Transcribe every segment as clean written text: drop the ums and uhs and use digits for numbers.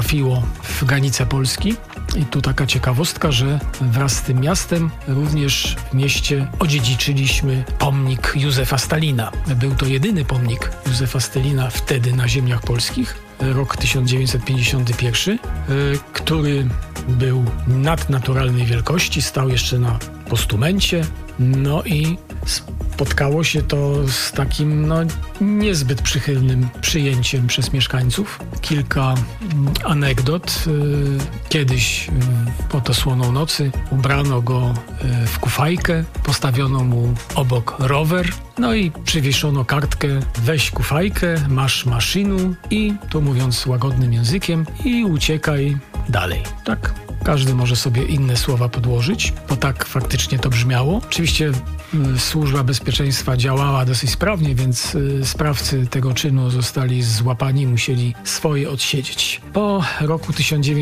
trafiło w granice Polski. I tu taka ciekawostka, że wraz z tym miastem również w mieście odziedziczyliśmy pomnik Józefa Stalina. Był to jedyny pomnik Józefa Stalina wtedy na ziemiach polskich, rok 1951, który był nadnaturalnej wielkości, stał jeszcze na postumencie, no i spotkało się to z takim niezbyt przychylnym przyjęciem przez mieszkańców. Kilka anegdot. Kiedyś pod osłoną nocy ubrano go w kufajkę, postawiono mu obok rower, no i przywieszono kartkę: weź kufajkę, masz maszynu i, tu mówiąc łagodnym językiem, i uciekaj dalej. Tak? Każdy może sobie inne słowa podłożyć, bo tak faktycznie to brzmiało. Oczywiście Służba Bezpieczeństwa działała dosyć sprawnie, więc sprawcy tego czynu zostali złapani, musieli swoje odsiedzieć. Po roku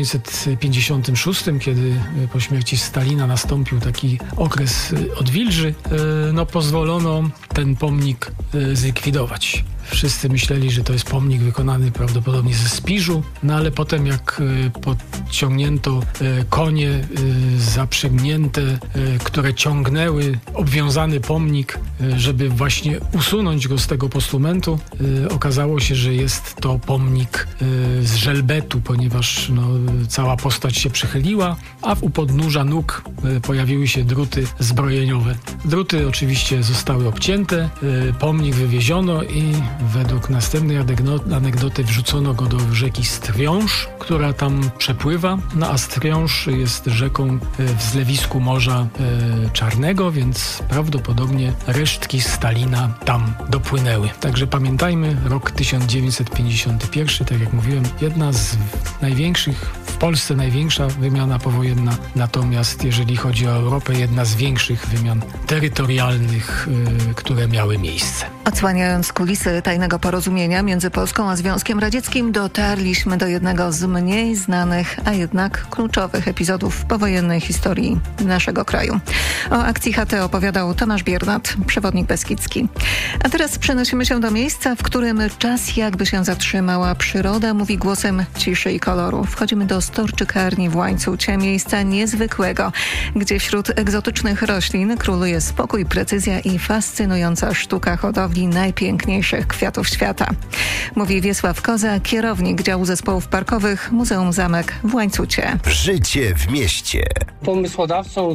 1956, kiedy po śmierci Stalina nastąpił taki okres odwilży, pozwolono ten pomnik zlikwidować. Wszyscy myśleli, że to jest pomnik wykonany prawdopodobnie ze spiżu, ale potem jak podciągnięto konie zaprzęgnięte, które ciągnęły obwiązany pomnik, żeby właśnie usunąć go z tego postumentu, okazało się, że jest to pomnik z żelbetu, ponieważ cała postać się przychyliła, a u podnóża nóg pojawiły się druty zbrojeniowe. Druty oczywiście zostały obcięte, pomnik wywieziono i według następnej anegdoty wrzucono go do rzeki Strwiąż, która tam przepływa, a Strwiąż jest rzeką w zlewisku Morza Czarnego, więc prawdopodobnie resztki Stalina tam dopłynęły. Także pamiętajmy, rok 1951, tak jak mówiłem, jedna z największych, w Polsce największa wymiana powojenna, natomiast jeżeli chodzi o Europę, jedna z większych wymian terytorialnych, które miały miejsce. Odsłaniając kulisy tajnego porozumienia między Polską a Związkiem Radzieckim, dotarliśmy do jednego z mniej znanych, a jednak kluczowych epizodów powojennej historii naszego kraju. O akcji HT opowiadał Tomasz Biernat, przewodnik beskidzki. A teraz przenosimy się do miejsca, w którym czas jakby się zatrzymała, przyroda mówi głosem ciszy i koloru. Wchodzimy do storczykarni w Łańcucie, miejsca niezwykłego, gdzie wśród egzotycznych roślin króluje spokój, precyzja i fascynująca sztuka hodowli najpiękniejszych kwiatów świata. Mówi Wiesław Koza, kierownik działu zespołów parkowych Muzeum Zamek w Łańcucie. Życie w mieście. Pomysłodawcą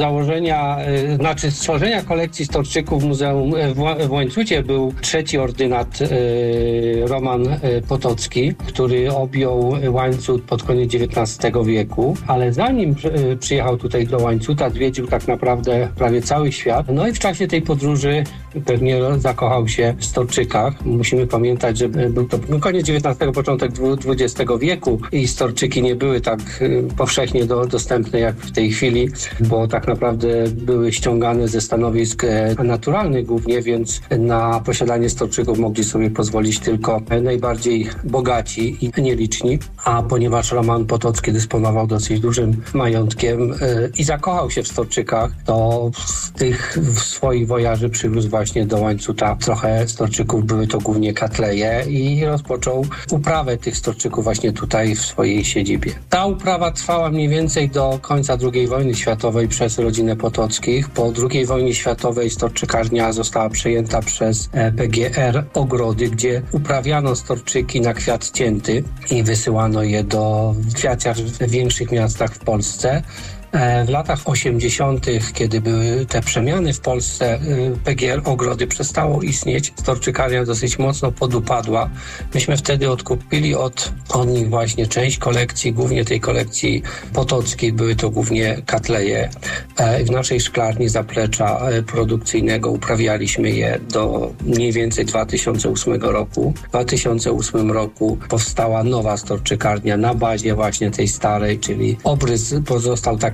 stworzenia kolekcji storczyków w Muzeum w Łańcucie był trzeci ordynat Roman Potocki, który objął Łańcut pod koniec XIX wieku, ale zanim przyjechał tutaj do Łańcuta, zwiedził tak naprawdę prawie cały świat. No i w czasie tej podróży pewnie zakochał się w storczykach. Musimy pamiętać, że był to koniec XIX, początek XX wieku i storczyki nie były tak powszechnie dostępne jak w tej chwili, bo tak naprawdę były ściągane ze stanowisk naturalnych głównie, więc na posiadanie storczyków mogli sobie pozwolić tylko najbardziej bogaci i nieliczni, a ponieważ Roman Potocki dysponował dosyć dużym majątkiem i zakochał się w storczykach, to z tych swoich wojaży przywiózł właśnie do Łańcuta trochę storczyków, były to głównie katleje i rozpoczął uprawę tych storczyków właśnie tutaj w swojej siedzibie. Ta uprawa trwała mniej więcej do końca II wojny światowej przez rodzinę Potockich. Po II wojnie światowej storczykarnia została przejęta przez PGR Ogrody, gdzie uprawiano storczyki na kwiat cięty i wysyłano je do kwiaciarz w większych miastach w Polsce. W latach 80., kiedy były te przemiany w Polsce, PGR Ogrody przestało istnieć. Storczykarnia dosyć mocno podupadła. Myśmy wtedy odkupili od nich właśnie część kolekcji, głównie tej kolekcji potockiej. Były to głównie katleje. W naszej szklarni zaplecza produkcyjnego uprawialiśmy je do mniej więcej 2008 roku. W 2008 roku powstała nowa storczykarnia na bazie właśnie tej starej, czyli obrys pozostał taki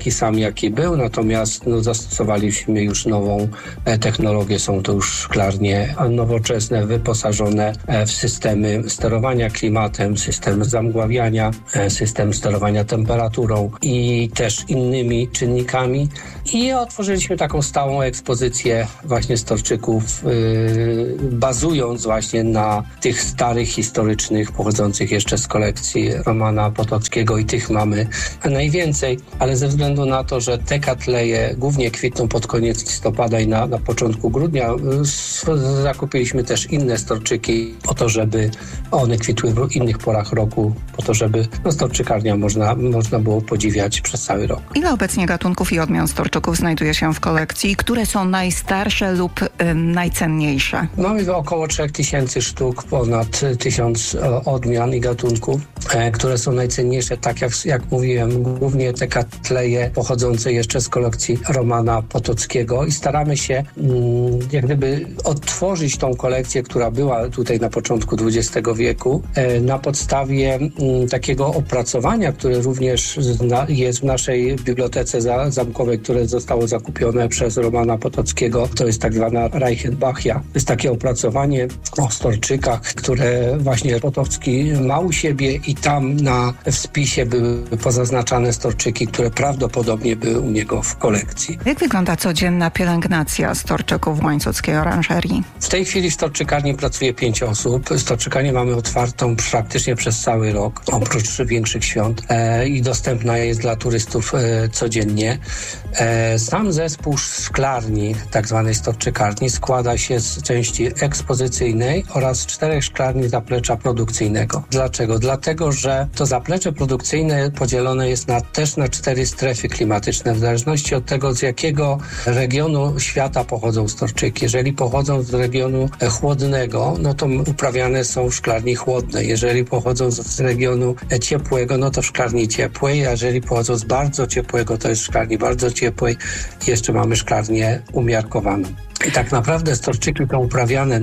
taki sam, jaki był, natomiast zastosowaliśmy już nową technologię. Są to już szklarnie nowoczesne, wyposażone w systemy sterowania klimatem, system zamgławiania, system sterowania temperaturą i też innymi czynnikami. I otworzyliśmy taką stałą ekspozycję właśnie storczyków, bazując właśnie na tych starych, historycznych, pochodzących jeszcze z kolekcji Romana Potockiego i tych mamy najwięcej, ale ze względu na to, że te katleje głównie kwitną pod koniec listopada i na początku grudnia, zakupiliśmy też inne storczyki po to, żeby one kwitły w innych porach roku, po to, żeby storczykarnia można było podziwiać przez cały rok. Ile obecnie gatunków i odmian storczyków znajduje się w kolekcji? Które są najstarsze lub najcenniejsze? Mamy około 3000 sztuk, ponad 1000 odmian i gatunków, które są najcenniejsze, tak jak mówiłem, głównie te katleje pochodzące jeszcze z kolekcji Romana Potockiego i staramy się jak gdyby odtworzyć tą kolekcję, która była tutaj na początku XX wieku na podstawie takiego opracowania, które również jest w naszej bibliotece zamkowej, które zostało zakupione przez Romana Potockiego. To jest tak zwana Reichenbachia. To jest takie opracowanie o storczykach, które właśnie Potocki ma u siebie i tam w spisie były pozaznaczane storczyki, które prawdopodobnie były u niego w kolekcji. Jak wygląda codzienna pielęgnacja storczyków w Łańcuckiej Oranżerii? W tej chwili w storczykarni pracuje 5 osób. Storczykarnię mamy otwartą praktycznie przez cały rok, oprócz większych świąt i dostępna jest dla turystów codziennie. Sam zespół szklarni, tak zwanej storczykarni, składa się z części ekspozycyjnej oraz 4 szklarni zaplecza produkcyjnego. Dlaczego? Dlatego, że to zaplecze produkcyjne podzielone jest też na 4 strefy klimatyczne, w zależności od tego, z jakiego regionu świata pochodzą storczyki. Jeżeli pochodzą z regionu chłodnego, no to uprawiane są w szklarni chłodnej. Jeżeli pochodzą z regionu ciepłego, no to w szklarni ciepłej, a jeżeli pochodzą z bardzo ciepłego, to jest w szklarni bardzo ciepłej. Jeszcze mamy szklarnię umiarkowaną. I tak naprawdę storczyki są uprawiane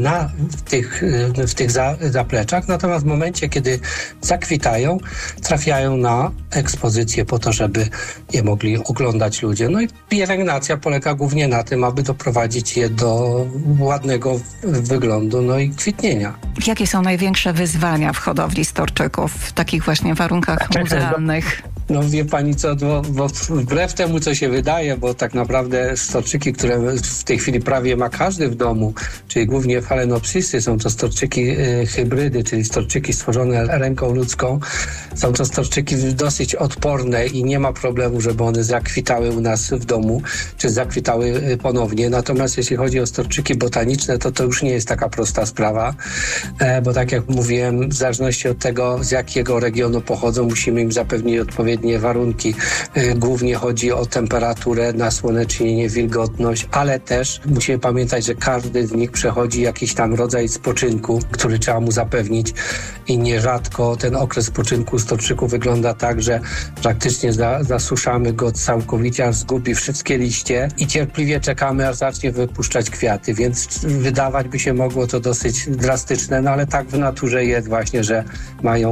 w tych zapleczach, natomiast w momencie, kiedy zakwitają, trafiają na ekspozycję po to, żeby je mogli oglądać ludzie. No i pielęgnacja polega głównie na tym, aby doprowadzić je do ładnego wyglądu, no i kwitnienia. Jakie są największe wyzwania w hodowli storczyków w takich właśnie warunkach muzealnych? No wie pani co, bo wbrew temu, co się wydaje, bo tak naprawdę storczyki, które w tej chwili prawie ma każdy w domu, czyli głównie Phalaenopsisy, są to storczyki hybrydy, czyli storczyki stworzone ręką ludzką. Są to storczyki dosyć odporne i nie ma problemu, żeby one zakwitały u nas w domu, czy zakwitały ponownie. Natomiast jeśli chodzi o storczyki botaniczne, to już nie jest taka prosta sprawa, bo tak jak mówiłem, w zależności od tego, z jakiego regionu pochodzą, musimy im zapewnić odpowiednie warunki. Głównie chodzi o temperaturę, nasłonecznienie, wilgotność, ale też musimy pamiętać, że każdy z nich przechodzi jakiś tam rodzaj spoczynku, który trzeba mu zapewnić i nierzadko ten okres spoczynku storczyku wygląda tak, że praktycznie zasuszamy go całkowicie, aż zgubi wszystkie liście i cierpliwie czekamy, aż zacznie wypuszczać kwiaty, więc wydawać by się mogło to dosyć drastyczne, no ale tak w naturze jest właśnie, że mają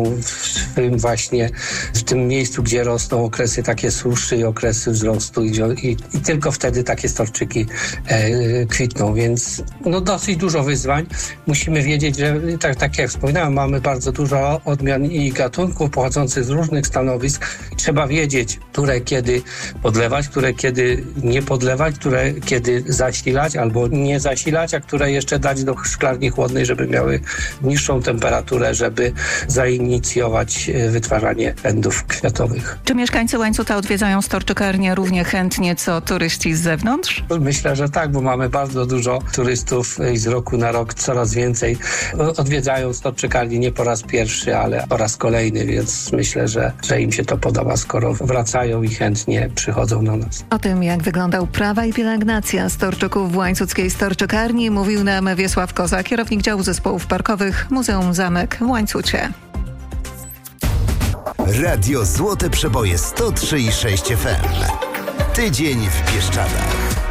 w tym miejscu, gdzie rosną okresy takie suszy i okresy wzrostu i tylko wtedy takie storczyki kwitną, więc no dosyć dużo wyzwań. Musimy wiedzieć, że tak jak wspominałem, mamy bardzo dużo odmian i gatunków pochodzących z różnych stanowisk. Trzeba wiedzieć, które kiedy podlewać, które kiedy nie podlewać, które kiedy zasilać albo nie zasilać, a które jeszcze dać do szklarni chłodnej, żeby miały niższą temperaturę, żeby zainicjować wytwarzanie pędów kwiatowych. Czy mieszkańcy Łańcuta odwiedzają storczykarnię równie chętnie co turyści z zewnątrz? Myślę, że tak, bo mamy bardzo dużo turystów i z roku na rok coraz więcej odwiedzają storczykarnię nie po raz pierwszy, ale po raz kolejny, więc myślę, że im się to podoba, skoro wracają i chętnie przychodzą do nas. O tym, jak wygląda uprawa i pielęgnacja storczyków w Łańcuckiej Storczykarni, mówił nam Wiesław Koza, kierownik działu zespołów parkowych Muzeum Zamek w Łańcucie. Radio Złote Przeboje 103,6 FM. Tydzień w Bieszczadach.